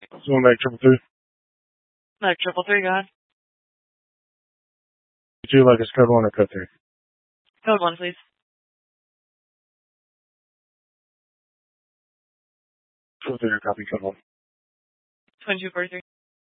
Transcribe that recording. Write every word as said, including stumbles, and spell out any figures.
Someone make triple two. No, triple three, go ahead. Would you like a code one or code three? Code one, please. Code three, copy code one. twenty-two forty-three.